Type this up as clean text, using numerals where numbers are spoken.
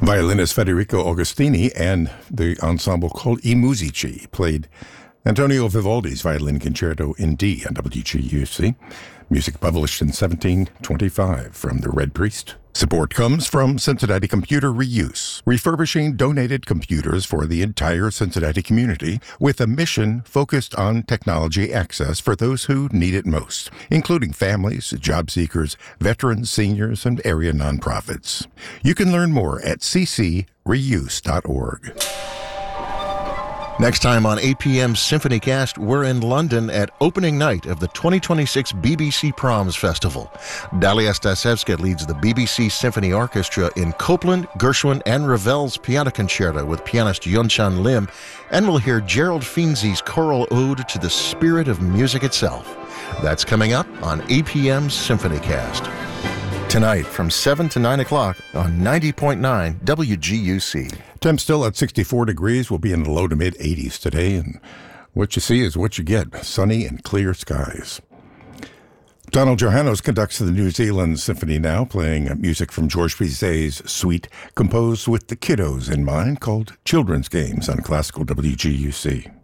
Violinist Federico Augustini and the ensemble called I Musici played Antonio Vivaldi's Violin Concerto in D on WGUC. Music published in 1725 from The Red Priest. Support comes from Cincinnati Computer Reuse, refurbishing donated computers for the entire Cincinnati community with a mission focused on technology access for those who need it most, including families, job seekers, veterans, seniors, and area nonprofits. You can learn more at ccreuse.org. Next time on 8 p.m. SymphonyCast, we're in London at opening night of the 2026 BBC Proms Festival. Dalia Stasevska leads the BBC Symphony Orchestra in Copland, Gershwin, and Ravel's Piano Concerto with pianist Yunchan Lim, and we'll hear Gerald Finzi's choral ode to the spirit of music itself. That's coming up on 8 p.m. SymphonyCast. Tonight from 7 to 9 o'clock on 90.9 WGUC. Temps still at 64 degrees. We'll be in the low to mid 80s today, and what you see is what you get. Sunny and clear skies. Donald Johannes conducts the New Zealand Symphony now, playing music from George Bizet's suite, composed with the kiddos in mind, called Children's Games on Classical WGUC.